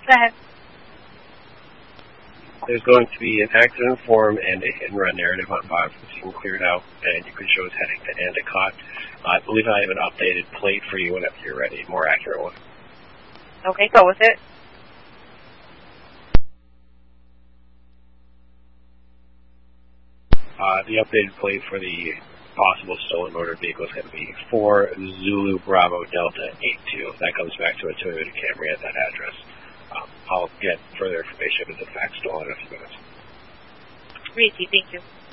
Go ahead. There's going to be an accident form and a hit and run narrative on Bob, which you can clear it out, and you can show us heading to Endicott. I believe I have an updated plate for you whenever you're ready, a more accurate one. Okay, go with it. The updated plate for the possible stolen motor vehicle is going to be 4 Zulu Bravo Delta 82. That comes back to a Toyota Camry at that address. I'll get further information if it's in fact stolen in a few minutes. Reedy, thank you.